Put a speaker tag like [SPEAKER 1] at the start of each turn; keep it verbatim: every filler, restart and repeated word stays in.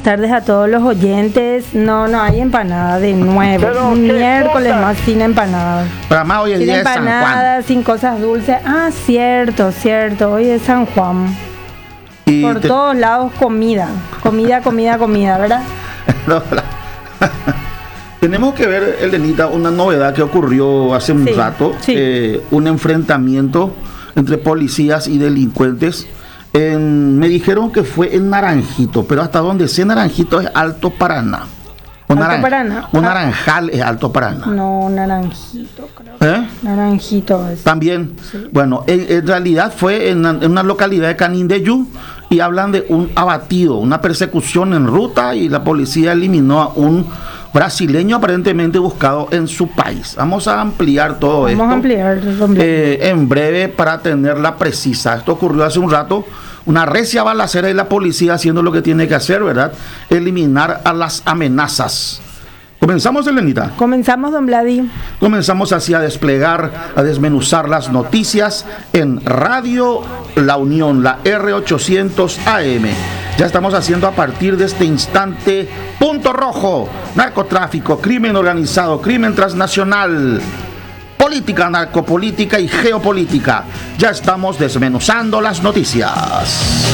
[SPEAKER 1] tardes a todos los oyentes. No, no hay empanada de nuevo.
[SPEAKER 2] Pero,
[SPEAKER 1] Un
[SPEAKER 2] ¿qué
[SPEAKER 1] miércoles
[SPEAKER 2] cosa?
[SPEAKER 1] más sin empanadas.
[SPEAKER 3] Pero además hoy es
[SPEAKER 1] Sin
[SPEAKER 3] día de San Juan.
[SPEAKER 1] empanadas, sin cosas dulces. Ah, cierto, cierto. Hoy es San Juan.
[SPEAKER 3] Y
[SPEAKER 1] Por
[SPEAKER 3] te-
[SPEAKER 1] todos lados comida. Comida, comida, comida, ¿verdad?
[SPEAKER 3] No, la- Tenemos que ver, Elenita, una novedad que ocurrió hace un
[SPEAKER 1] Sí,
[SPEAKER 3] rato,
[SPEAKER 1] sí.
[SPEAKER 3] eh, un enfrentamiento entre policías y delincuentes. En- me dijeron que fue en Naranjito, pero hasta donde sé Naranjito es Alto Paraná. Un
[SPEAKER 1] Alto
[SPEAKER 3] naran-
[SPEAKER 1] Paraná.
[SPEAKER 3] Un
[SPEAKER 1] Ah.
[SPEAKER 3] naranjal es Alto Paraná.
[SPEAKER 1] No, naranjito, creo.
[SPEAKER 3] ¿Eh?
[SPEAKER 1] Naranjito es.
[SPEAKER 3] También,
[SPEAKER 1] Sí.
[SPEAKER 3] bueno, en, en realidad fue en, en una localidad de Canindeyú y hablan de un abatido, una persecución en ruta y la policía eliminó a un brasileño aparentemente buscado en su país. Vamos a ampliar todo esto.
[SPEAKER 1] Vamos a ampliar. ampliar.
[SPEAKER 3] Eh, en breve para tenerla precisa. Esto ocurrió hace un rato, una recia balacera y la policía haciendo lo que tiene que hacer, ¿verdad? Eliminar a las amenazas. ¿Comenzamos, Elenita?
[SPEAKER 1] Comenzamos, don Vladi.
[SPEAKER 3] Comenzamos así a desplegar, a desmenuzar las noticias en Radio La Unión, la R ochocientos A M. Ya estamos haciendo a partir de este instante punto rojo, narcotráfico, crimen organizado, crimen transnacional, política, narcopolítica y geopolítica. Ya estamos desmenuzando las noticias.